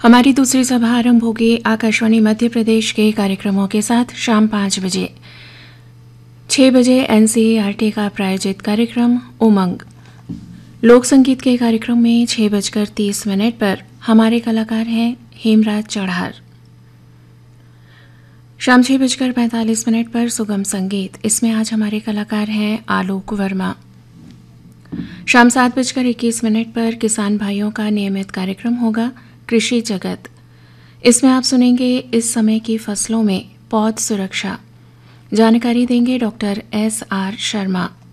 हमारी दूसरी सभा आरंभ होगी आकाशवाणी मध्य प्रदेश के कार्यक्रमों के साथ शाम 5 बजे। 6 बजे एनसीईआरटी का प्रायोजित कार्यक्रम उमंग। लोक संगीत के कार्यक्रम में 6:30 पर हमारे कलाकार हैं हेमराज चढ़ार। शाम 6:45 पर सुगम संगीत, इसमें आज हमारे कलाकार हैं आलोक वर्मा। शाम 7:21 पर किसान भाइयों का नियमित कार्यक्रम होगा कृषि जगत। इसमें आप सुनेंगे इस समय की फसलों में पौध सुरक्षा। जानकारी देंगे डॉक्टर SR शर्मा।